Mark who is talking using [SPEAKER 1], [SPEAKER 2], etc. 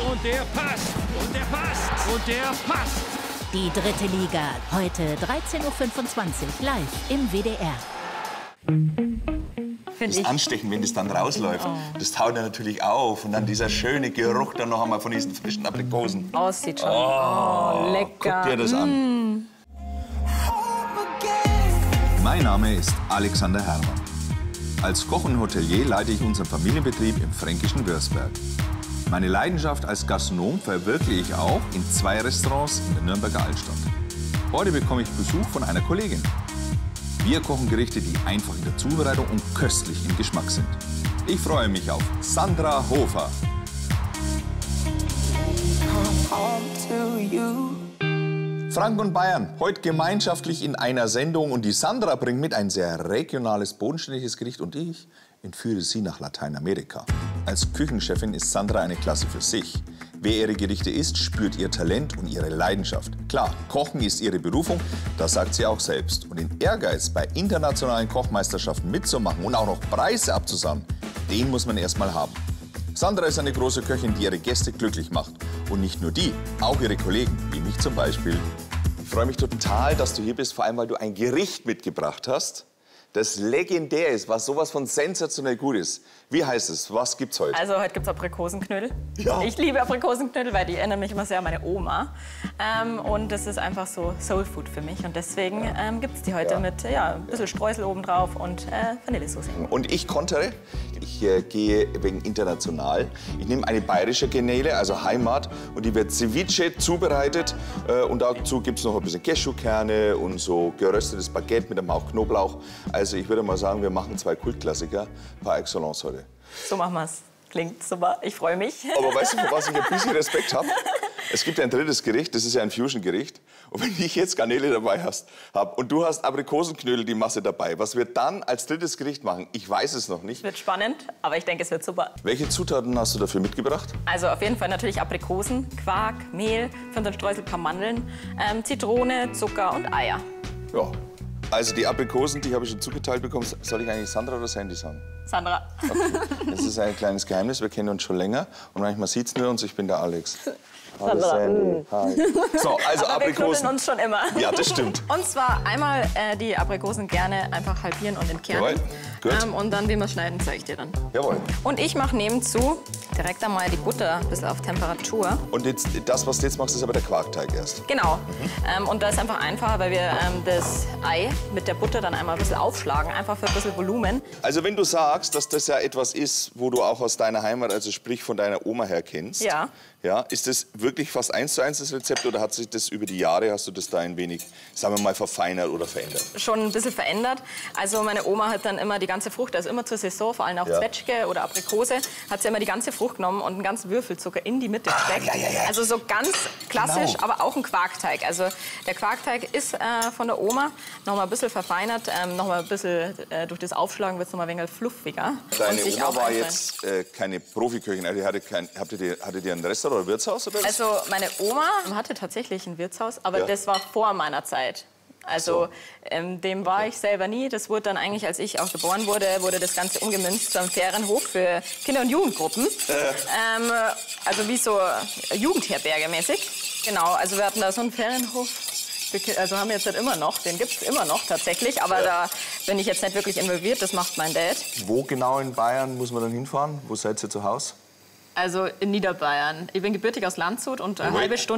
[SPEAKER 1] Und der passt. Und der passt. Und der passt.
[SPEAKER 2] Die dritte Liga, heute 13:25 Uhr, live im WDR.
[SPEAKER 3] Das Anstechen, wenn das dann rausläuft, das taut ja natürlich auf. Und dann dieser schöne Geruch dann noch einmal von diesen frischen Aprikosen.
[SPEAKER 4] Aussieht schon. Oh, lecker.
[SPEAKER 3] Guck dir das an. Mein Name ist Alexander Herrmann. Als Koch und Hotelier leite ich unseren Familienbetrieb im fränkischen Würzberg. Meine Leidenschaft als Gastronom verwirkliche ich auch in 2 Restaurants in der Nürnberger Altstadt. Heute bekomme ich Besuch von einer Kollegin. Wir kochen Gerichte, die einfach in der Zubereitung und köstlich im Geschmack sind. Ich freue mich auf Sandra Hofer. Franken und Bayern, heute gemeinschaftlich in einer Sendung. Und die Sandra bringt mit ein sehr regionales, bodenständiges Gericht. Und ich entführe sie nach Lateinamerika. Als Küchenchefin ist Sandra eine Klasse für sich. Wer ihre Gerichte isst, spürt ihr Talent und ihre Leidenschaft. Klar, Kochen ist ihre Berufung, das sagt sie auch selbst. Und den Ehrgeiz, bei internationalen Kochmeisterschaften mitzumachen und auch noch Preise abzusammeln, den muss man erst mal haben. Sandra ist eine große Köchin, die ihre Gäste glücklich macht. Und nicht nur die, auch ihre Kollegen, wie mich zum Beispiel. Ich freue mich total, dass du hier bist, vor allem, weil du ein Gericht mitgebracht hast, das legendär ist, was sowas von sensationell gut ist. Wie heißt es? Was gibt's heute?
[SPEAKER 4] Also heute gibt's Aprikosenknödel.
[SPEAKER 3] Ja.
[SPEAKER 4] Ich liebe Aprikosenknödel, weil die erinnern mich immer sehr an meine Oma. Und das ist einfach so Soulfood für mich. Und deswegen gibt's die heute mit ein bisschen Streusel obendrauf und Vanillesoße.
[SPEAKER 3] Und ich kontere. Ich gehe wegen international. Ich nehme eine bayerische Garnele, also Heimat, und die wird Ceviche zubereitet. Und dazu gibt es noch ein bisschen Cashewkerne und so geröstetes Baguette mit einem Hauch Knoblauch. Also ich würde mal sagen, wir machen 2 Kultklassiker par excellence heute.
[SPEAKER 4] So machen wir's. Klingt super. Ich freue mich.
[SPEAKER 3] Aber weißt du, vor was ich ein bisschen Respekt habe? Es gibt ein drittes Gericht, das ist ja ein Fusion-Gericht. Und wenn ich jetzt Garnele dabei habe und du hast Aprikosenknödel, die Masse dabei, was wir dann als drittes Gericht machen, ich weiß es noch nicht.
[SPEAKER 4] Es wird spannend, aber ich denke, es wird super.
[SPEAKER 3] Welche Zutaten hast du dafür mitgebracht?
[SPEAKER 4] Also auf jeden Fall natürlich Aprikosen, Quark, Mehl, für unseren Streusel ein paar Mandeln, Zitrone, Zucker und Eier.
[SPEAKER 3] Ja. Also die Aprikosen, die habe ich schon zugeteilt bekommen. Soll ich eigentlich Sandra oder Sandy sagen?
[SPEAKER 4] Sandra.
[SPEAKER 3] Okay. Das ist ein kleines Geheimnis, wir kennen uns schon länger. Und manchmal sieht es nur uns, ich bin der Alex. Hallo Sandy. Hi. So, also
[SPEAKER 4] Aber wir knuddeln
[SPEAKER 3] Aprikosen.
[SPEAKER 4] uns schon immer.
[SPEAKER 3] Ja, das stimmt.
[SPEAKER 4] Und zwar einmal die Aprikosen gerne einfach halbieren und entkernen.
[SPEAKER 3] Jawohl, gut.
[SPEAKER 4] Und dann, wie wir schneiden, zeige ich dir dann.
[SPEAKER 3] Jawohl.
[SPEAKER 4] Und ich mache nebenzu direkt einmal die Butter ein bisschen auf Temperatur.
[SPEAKER 3] Und jetzt, das, was du jetzt machst, ist aber der Quarkteig erst.
[SPEAKER 4] Genau. Und das ist einfach einfacher, weil wir das Ei mit der Butter dann einmal ein bisschen aufschlagen, einfach für ein bisschen Volumen.
[SPEAKER 3] Also wenn du sagst, dass das ja etwas ist, wo du auch aus deiner Heimat, also sprich von deiner Oma her kennst,
[SPEAKER 4] Ja.
[SPEAKER 3] Ja, ist das wirklich fast 1:1 das Rezept oder hat sich das über die Jahre, hast du das da ein wenig, sagen wir mal, verfeinert oder verändert?
[SPEAKER 4] Schon ein bisschen verändert. Also meine Oma hat dann immer die ganze Frucht, also immer zur Saison, vor allem auch Zwetschge oder Aprikose, hat sie immer die ganze Frucht genommen und einen ganzen Würfelzucker in die Mitte gesteckt. Also so ganz klassisch,
[SPEAKER 3] Genau.
[SPEAKER 4] aber auch ein Quarkteig. Also der Quarkteig ist von der Oma noch mal ein bisschen verfeinert, noch mal ein bisschen durch das Aufschlagen wird es noch mal ein wenig fluffiger.
[SPEAKER 3] Deine
[SPEAKER 4] und sich
[SPEAKER 3] Oma
[SPEAKER 4] auch
[SPEAKER 3] war
[SPEAKER 4] einstellen.
[SPEAKER 3] jetzt keine Profiköchin, also hattet ihr ein Restaurant oder Wirtshaus? Oder was?
[SPEAKER 4] Also meine Oma hatte tatsächlich ein Wirtshaus, aber das war vor meiner Zeit. Also dem war ich selber nie. Das wurde dann eigentlich, als ich auch geboren wurde, wurde das Ganze umgemünzt zu einem Ferienhof für Kinder- und Jugendgruppen. Also wie so Jugendherberge mäßig. Genau, also wir hatten da so einen Ferienhof. Also haben wir jetzt halt immer noch, den gibt es immer noch tatsächlich, aber da bin ich jetzt nicht wirklich involviert, das macht mein Dad.
[SPEAKER 3] Wo genau in Bayern muss man dann hinfahren? Wo seid ihr zu Hause?
[SPEAKER 4] Also in Niederbayern. Ich bin gebürtig aus Landshut und eine halbe Stunde